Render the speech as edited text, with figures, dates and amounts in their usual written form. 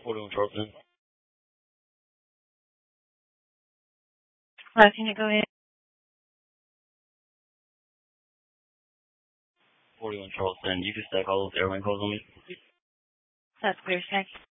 41 Charleston. Hello, can you go ahead? 41 Charleston. You can stack all those airline calls on me. That's clear, thank you.